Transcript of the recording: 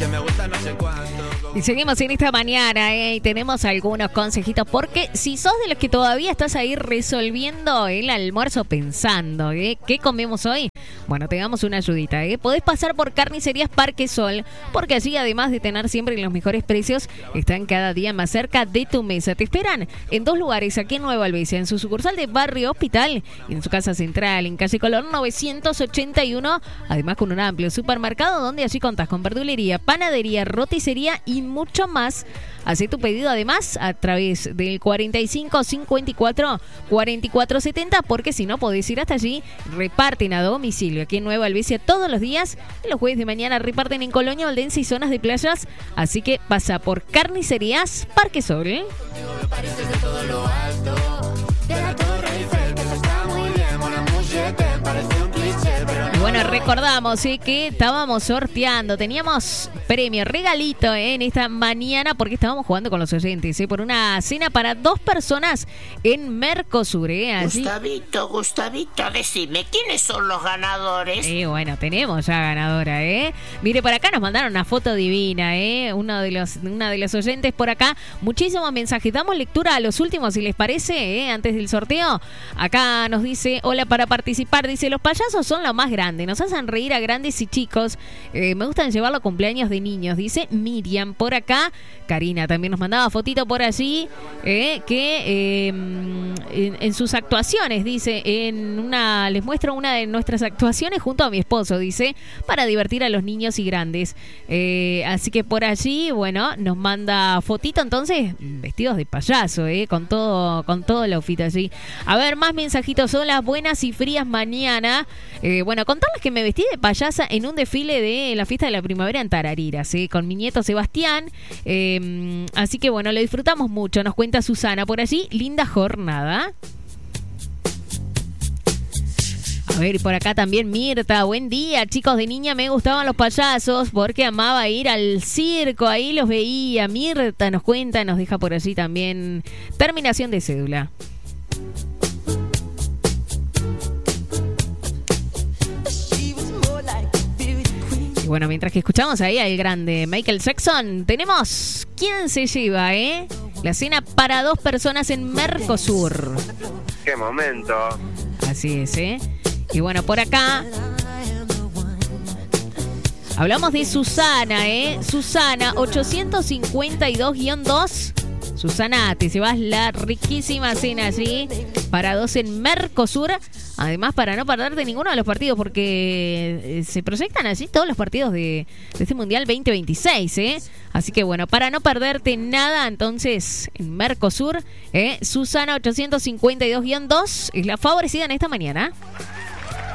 Y seguimos en esta mañana, y tenemos algunos consejitos, porque si sos de los que todavía estás ahí resolviendo el almuerzo pensando, ¿qué comemos hoy? Bueno, te damos una ayudita, Podés pasar por Carnicerías Parque Sol, porque allí, además de tener siempre los mejores precios, están cada día más cerca de tu mesa. Te esperan en 2 lugares, aquí en Nueva Albesia, en su sucursal de Barrio Hospital y en su casa central, en calle Colón 981, además con un amplio supermercado donde allí contás con verdulería, panadería, roticería y mucho más. Hacé tu pedido además a través del 45 54 44 70, porque si no podés ir hasta allí. Reparten a domicilio aquí en Nueva Albesia todos los días, y los jueves de mañana reparten en Colonia, Valdense y zonas de playas. Así que pasa por Carnicerías Parque Sol. Y bueno, recordamos que estábamos sorteando, teníamos premio, regalito en esta mañana, porque estábamos jugando con los oyentes por una cena para 2 personas en Mercosur. Así... Gustavito, decime, ¿quiénes son los ganadores? Bueno, tenemos ya ganadora, Mire, por acá nos mandaron una foto divina, una de los oyentes por acá. Muchísimos mensajes, damos lectura a los últimos, si les parece, antes del sorteo. Acá nos dice, hola, para participar, dice, los payasos son lo más grande, nos hacen reír a grandes y chicos, me gustan llevarlo a cumpleaños de niños, dice Miriam por acá. Karina también nos mandaba fotito por allí, que en sus actuaciones, dice, les muestro una de nuestras actuaciones junto a mi esposo, dice, para divertir a los niños y grandes. Así que por allí, bueno, nos manda fotito, entonces, vestidos de payaso, con todo el outfit allí. A ver, más mensajitos. Hola, buenas y frías mañana. Bueno, contarles que me vestí de payasa en un desfile de la fiesta de la primavera en Tarariras, con mi nieto Sebastián. Así que bueno, lo disfrutamos mucho, nos cuenta Susana por allí. Linda jornada. A ver, por acá también Mirta, buen día, chicos, de niña me gustaban los payasos porque amaba ir al circo, ahí los veía. Mirta nos cuenta, nos deja por allí también terminación de cédula. Y bueno, mientras que escuchamos ahí al grande Michael Jackson, tenemos ¿quién se lleva, la cena para 2 personas en Mercosur? ¡Qué momento! Así es, Y bueno, por acá hablamos de Susana, Susana 852-2. Susana, te llevas la riquísima cena allí para 2 en Mercosur. Además, para no perderte ninguno de los partidos, porque se proyectan allí todos los partidos de este Mundial 2026, Así que bueno, para no perderte nada, entonces, en Mercosur, Susana 852-2 es la favorecida en esta mañana.